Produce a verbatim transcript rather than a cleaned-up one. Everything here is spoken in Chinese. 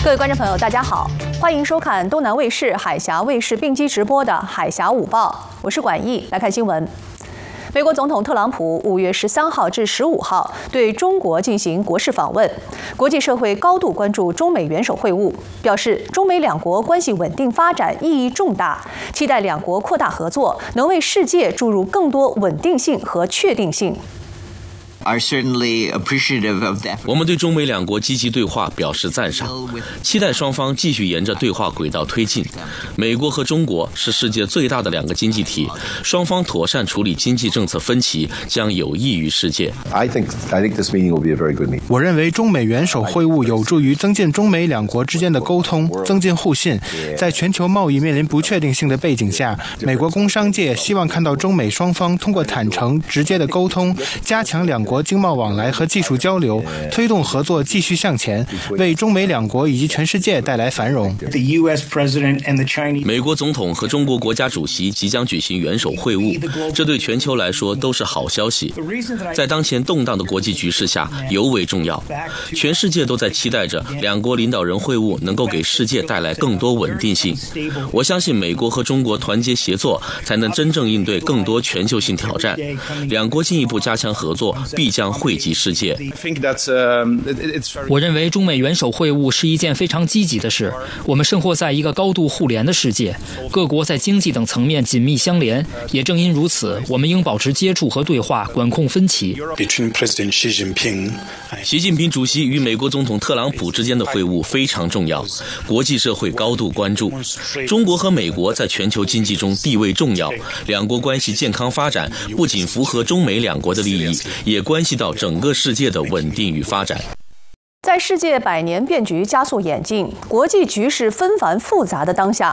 各位观众朋友，大家好，欢迎收看东南卫视、海峡卫视并机直播的《海峡午报》，我是管毅，来看新闻。美国总统特朗普五月十三号至十五号对中国进行国事访问，国际社会高度关注中美元首会晤，表示中美两国关系稳定发展意义重大，期待两国扩大合作，能为世界注入更多稳定性和确定性。 我们对中美两国积极对话表示赞赏，期待双方继续沿着对话轨道推进。美国和中国是世界最大的两个经济体，双方妥善处理经济政策分歧，将有益于世界。 我认为中美元首会晤有助于增进中美两国之间的沟通，增进互信。在全球贸易面临不确定性的背景下，美国工商界希望看到中美双方通过坦诚、直接的沟通，加强两国 经贸往来和技术交流，推动合作继续向前，为中美两国以及全世界带来繁荣。 美国总统和中国国家主席即将举行元首会晤，这对全球来说都是好消息。在当前动荡的国际局势下，尤为重要。全世界都在期待着两国领导人会晤能够给世界带来更多稳定性。我相信美国和中国团结协作，才能真正应对更多全球性挑战。两国进一步加强合作，必将惠及世界。 我认为中美元首会晤是一件非常积极的事。我们生活在一个高度互联的世界，各国在经济等层面紧密相连。也正因如此，我们应保持接触和对话，管控分歧。 习近平主席与美国总统特朗普之间的会晤非常重要，国际社会高度关注。中国和美国在全球经济中地位重要，两国关系健康发展不仅符合中美两国的利益，也关系到整个世界的稳定与发展。 在世界百年变局加速演进、国际局势纷繁复杂的当下，